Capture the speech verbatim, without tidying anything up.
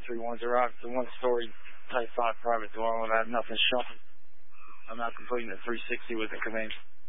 three one zero. It's a one-story Type five private dwelling. I have nothing showing. I'm not completing the three sixty with the command.